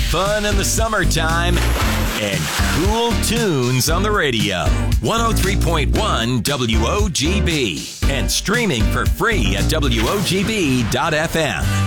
fun in the summertime, and cool tunes on the radio. 103.1 WOGB and streaming for free at WOGB.FM.